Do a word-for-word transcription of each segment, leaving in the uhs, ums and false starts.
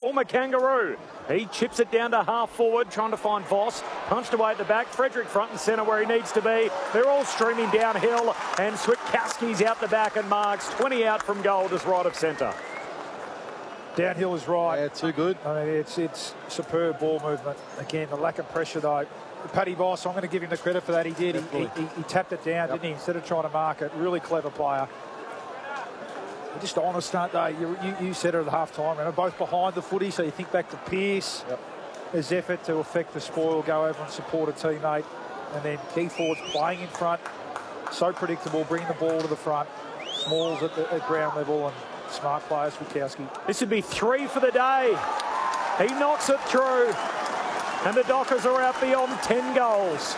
former Kangaroo. He chips it down to half forward, trying to find Voss. Punched away at the back. Frederick front and centre where he needs to be. They're all streaming downhill, and Switkowski's out the back and marks twenty out from goal, just right of centre. Downhill is right. Yeah, too good. I mean, it's it's superb ball movement. Again, the lack of pressure though. Paddy Voss, I'm going to give him the credit for that. He did. He, he, he tapped it down, yep. didn't he? Instead of trying to mark it. Really clever player. They're just honest, aren't they? You, you, you said it at the half time. They're both behind the footy, so you think back to Pearce. Yep. His effort to affect the spoil, go over and support a teammate. And then Keith Ford's playing in front. So predictable, bringing the ball to the front. Smalls at, the, at ground level and smart players for Switkowski. This would be three for the day. He knocks it through. And the Dockers are out beyond ten goals.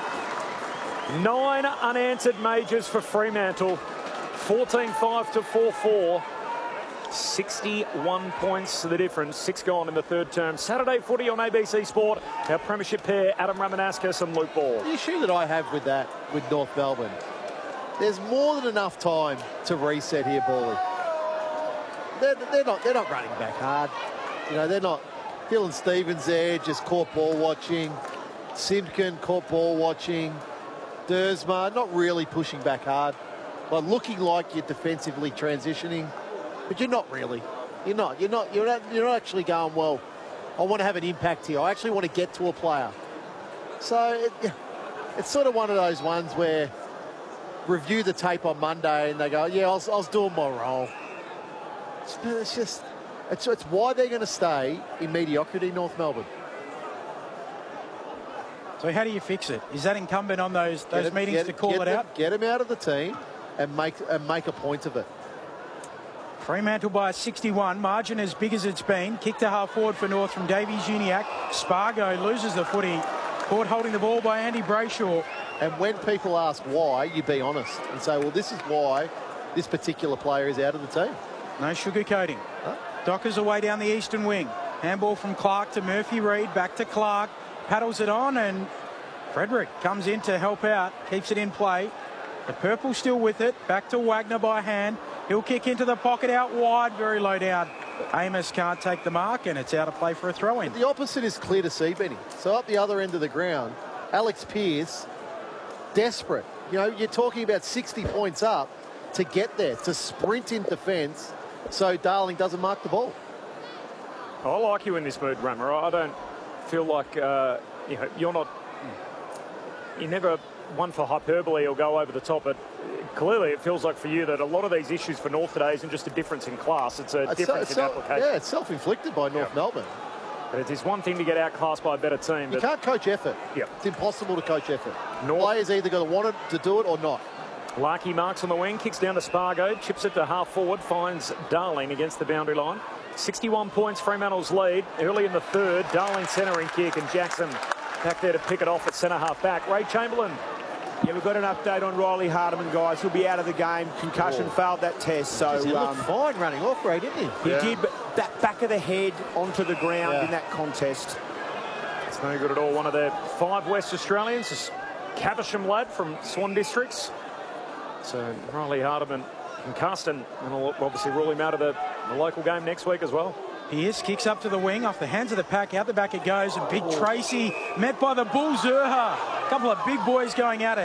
Nine unanswered majors for Fremantle. fourteen five to four four. sixty-one points to the difference. Six gone in the third term. Saturday footy on A B C Sport. Our premiership pair, Adam Ramanauskas and Luke Ball. The issue that I have with that, with North Melbourne, there's more than enough time to reset here, Bally. They're, they're not. They're not running back hard. You know, they're not. Dylan Stevens there, just caught ball watching. Simpkin caught ball watching. Dersma not really pushing back hard, but looking like you're defensively transitioning, but you're not really. You're not. You're not. You're not. You're not actually going, well, I want to have an impact here. I actually want to get to a player. So it, it's sort of one of those ones where review the tape on Monday and they go, yeah, I was, I was doing my role. It's, it's just. It's, it's why they're going to stay in mediocrity, North Melbourne. So how do you fix it? Is that incumbent on those those him, meetings get, to call get it them, out? Get them out of the team and make and make a point of it. Fremantle by sixty-one. Margin as big as it's been. Kick to half forward for North from Davies Uniacke. Spargo loses the footy. Caught holding the ball by Andy Brayshaw. And when people ask why, you be honest and say, well, this is why this particular player is out of the team. No sugarcoating. Huh? Dockers away down the eastern wing. Handball from Clark to Murphy Reid. Back to Clark. Paddles it on and Frederick comes in to help out. Keeps it in play. The purple still with it. Back to Wagner by hand. He'll kick into the pocket out wide. Very low down. Amos can't take the mark and it's out of play for a throw-in. The opposite is clear to see, Benny. So up the other end of the ground, Alex Pearce, desperate. You know, you're talking about sixty points up to get there, to sprint in defence so Darling doesn't mark the ball. I like you in this mood, Rammer. I don't feel like uh, you know, you're not... You're never one for hyperbole or go over the top, but clearly it feels like for you that a lot of these issues for North today isn't just a difference in class, it's a it's difference so, in it's application. Yeah, it's self-inflicted by North yeah. Melbourne. But it is one thing to get outclassed by a better team. You can't coach effort. Yeah. It's impossible to coach effort. North, players either got to want it to do it or not. Larkey marks on the wing, kicks down to Spargo, chips it to half forward, finds Darling against the boundary line. sixty-one points, Fremantle's lead. Early in the third, Darling centering kick and Jackson back there to pick it off at centre half back. Ray Chamberlain. Yeah, we've got an update on Riley Hardiman, guys. He'll be out of the game. Concussion, oh. failed that test. So he um, looked fine running off, Ray, didn't he? He yeah. did, but that back of the head onto the ground yeah. in that contest. It's no good at all. One of the five West Australians, this Caversham lad from Swan Districts. So Riley Hardiman concussed, and will obviously rule him out of the, the local game next week as well. Pierce kicks up to the wing, off the hands of the pack, out the back it goes, and Big Tracy met by the Bull Zurha. A couple of big boys going at it.